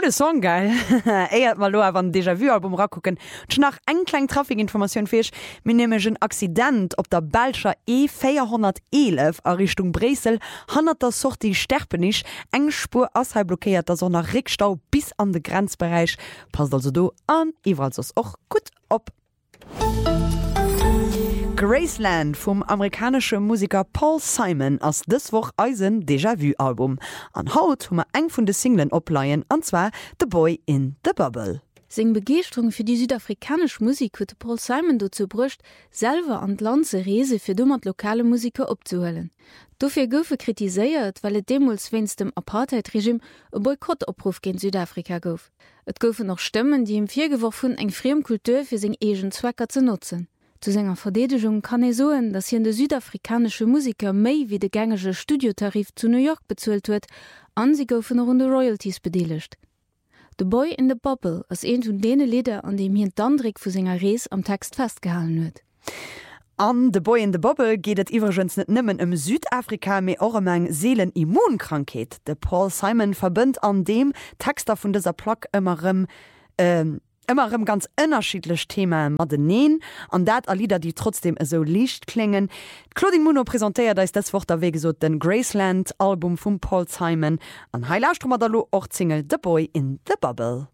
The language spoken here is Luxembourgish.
Gute Song geil mal lo an Déjà-vu-Album rakucken nach eng klein Trafikinformation fech min nemegen Accident op der Belscher E411 a Richtung Bresel hannner der Sorti sterpenich eng Spur ashalb blockiert der sonnner Rickstau bis an de Grenzbereich pass also do an iwwals och gut op. Graceland vom amerikanische Musiker Paul Simon ass dës woch eisen Déjà-vu-Album. An Haut hummer eng vun de Singlen opleiien anzwa The Boy in the Bubble. Seng Begeerung fir die südafrikasch Musik huet Paul Simon dozu brucht, selwer an Landse Reese fir dummer lokale Musiker opzuhellen. Dofir goufe kritiséiert, weil et demuls wennns dem Apartheidregime e Boykottopruf gen Südafrika gouf. Et goufe noch Stimmen, die im Virgewwoch vun eng Friemkultur fir seng egen Zwecker ze nutzen. Zu senger Verdedegung kann soen, dass hier de südafrikanische Musiker méi wie de gängege Studiotarif zu New York bezuelt huet, an sie goufen noch runde Royalties bedeligt. The Boy in the Bubble ass een hun dene Lieder, an dem hi d'Andrik vu senger Rees am Text festgehalen huet. An The Boy in the Bubble geht et iwwergens net nimmen Südafrika méi ormeng Seelenimmunkrankheet. De Paul Simon verbënnt an dem Texter vun dieser Plaque immerem ganz ënnerschiedlech Thema Madeneen an dat a Lieder, die trotzdem so liicht klingen. Claudine Muno präsentéiert dats das Wort der Wege so den Graceland Album vum Paul Simon an Heilastrommer Dalo och Single The Boy in the Bubble.